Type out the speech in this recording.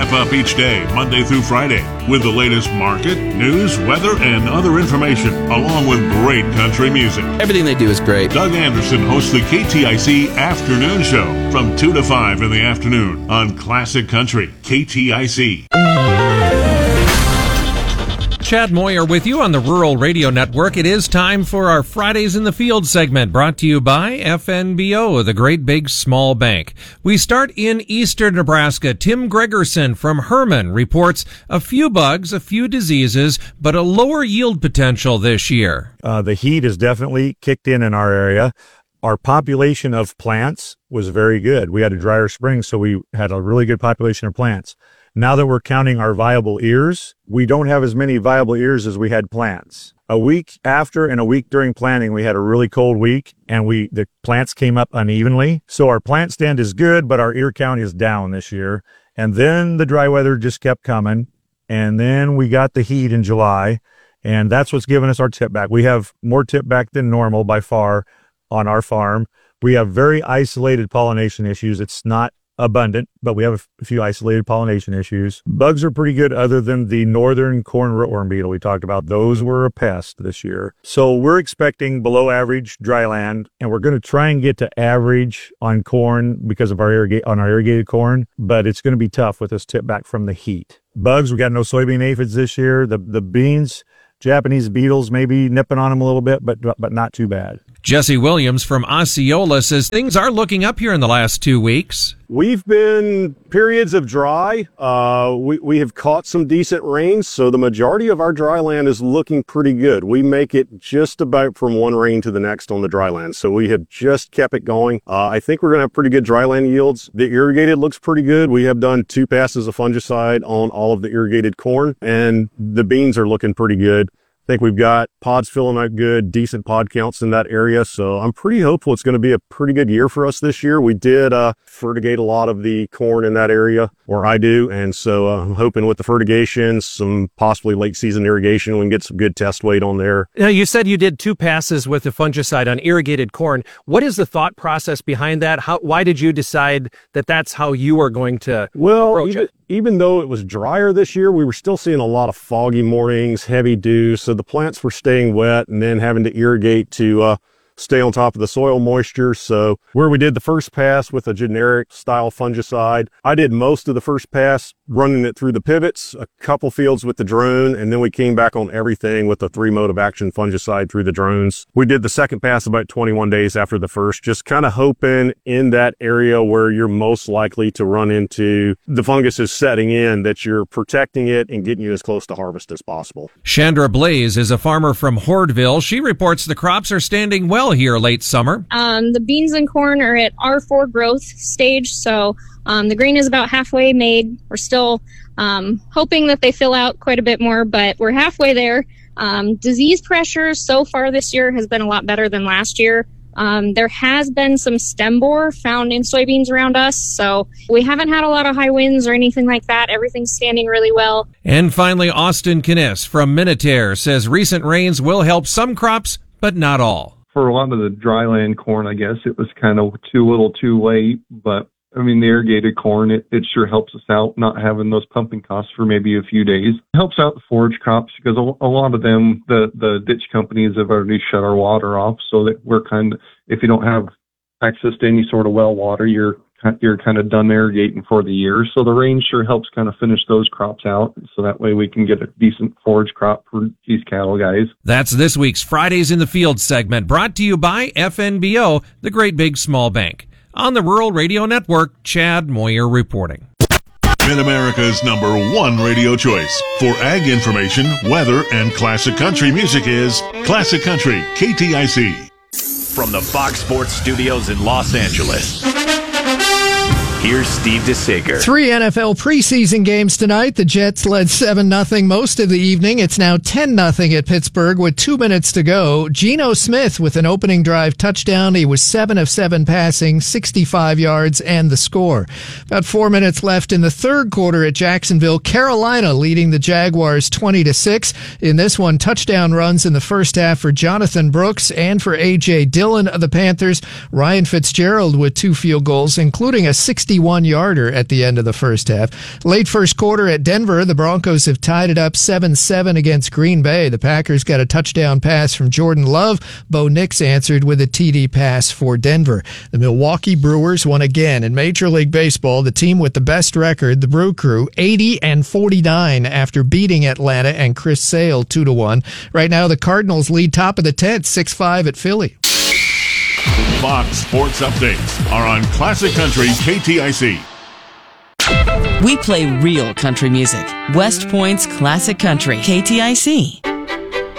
wrap up each day, Monday through Friday, with the latest market, news, weather, and other information, along with great country music. Everything they do is great. Doug Anderson hosts the KTIC Afternoon Show from 2 to 5 in the afternoon on Classic Country, KTIC. Chad Moyer with you on the Rural Radio Network. It is time for our Fridays in the Field segment, brought to you by FNBO, the Great Big Small Bank. We start in eastern Nebraska. Tim Gregerson from Herman reports a few bugs, a few diseases, but a lower yield potential this year. The heat has definitely kicked in our area. Our population of plants was very good. We had a drier spring, so we had a really good population of plants. Now that we're counting our viable ears, we don't have as many viable ears as we had plants. A week after and a week during planting, we had a really cold week, and the plants came up unevenly. So our plant stand is good, but our ear count is down this year. And then the dry weather just kept coming, and then we got the heat in July, and that's what's given us our tip back. We have more tip back than normal by far on our farm. We have very isolated pollination issues. It's not abundant, but we have a few isolated pollination issues. Bugs are pretty good other than the northern corn rootworm beetle we talked about. Those were a pest this year. So we're expecting below average dry land, and we're going to try and get to average on corn because of our irrigated corn, but it's going to be tough with this tip back from the heat. Bugs, we got no soybean aphids this year. The beans, Japanese beetles maybe nipping on them a little bit, but not too bad. Jesse Williams from Osceola says things are looking up here in the last 2 weeks. We've been periods of dry. We have caught some decent rains, so the majority of our dry land is looking pretty good. We make it just about from one rain to the next on the dry land, so we have just kept it going. I think we're going to have pretty good dry land yields. The irrigated looks pretty good. We have done 2 passes of fungicide on all of the irrigated corn, and the beans are looking pretty good. I think we've got pods filling out good, decent pod counts in that area. So I'm pretty hopeful it's going to be a pretty good year for us this year. We did fertigate a lot of the corn in that area, or I do. And so I'm hoping with the fertigation, some possibly late season irrigation, we can get some good test weight on there. Now, you said you did 2 passes with the fungicide on irrigated corn. What is the thought process behind that? Why did you decide that that's how you are going to approach it? Even though it was drier this year, we were still seeing a lot of foggy mornings, heavy dew. So the plants were staying wet and then having to irrigate to stay on top of the soil moisture. So where we did the first pass with a generic style fungicide, I did most of the first pass running it through the pivots, a couple fields with the drone, and then we came back on everything with the 3 mode of action fungicide through the drones. We did the second pass about 21 days after the first, just kind of hoping in that area where you're most likely to run into the fungus is setting in, that you're protecting it and getting you as close to harvest as possible. Chandra Blaze is a farmer from Hordeville. She reports the crops are standing well here late summer. The beans and corn are at R4 growth stage, so the grain is about halfway made. We're still hoping that they fill out quite a bit more, but we're halfway there. Disease pressure so far this year has been a lot better than last year. There has been some stem borer found in soybeans around us, so we haven't had a lot of high winds or anything like that. Everything's standing really well. And finally, Austin Kniss from Minutair says recent rains will help some crops, but not all. For a lot of the dryland corn, I guess it was kind of too little too late, but I mean, the irrigated corn, it sure helps us out not having those pumping costs for maybe a few days. It helps out the forage crops because a lot of them, the ditch companies have already shut our water off, so that we're kind of, if you don't have access to any sort of well water, you're kind of done irrigating for the year. So the rain sure helps kind of finish those crops out, so that way we can get a decent forage crop for these cattle guys. That's this week's Fridays in the Field segment, brought to you by FNBO, the Great Big Small Bank. On the Rural Radio Network, Chad Moyer reporting. Mid-America's #1 radio choice for ag information, weather, and classic country music is Classic Country, KTIC. From the Fox Sports Studios in Los Angeles, here's Steve DeSager. 3 NFL preseason games tonight. The Jets led 7-0 most of the evening. It's now 10-0 at Pittsburgh with 2 minutes to go. Geno Smith with an opening drive touchdown. He was 7 of 7 passing, 65 yards, and the score. About 4 minutes left in the third quarter at Jacksonville. Carolina leading the Jaguars 20-6. In this one, touchdown runs in the first half for Jonathan Brooks and for A.J. Dillon of the Panthers. Ryan Fitzgerald with 2 field goals, including a 60 61-yarder at the end of the first half. Late first quarter at Denver, the Broncos have tied it up 7-7 against Green Bay. The Packers got a touchdown pass from Jordan Love. Bo Nix answered with a TD pass for Denver. The Milwaukee Brewers won again in Major League Baseball. The team with the best record, the Brew Crew, 80-49 after beating Atlanta and Chris Sale 2-1. Right now, the Cardinals lead top of the 10th, 6-5 at Philly. Fox Sports Updates are on Classic Country KTIC. We play real country music. West Point's Classic Country, KTIC.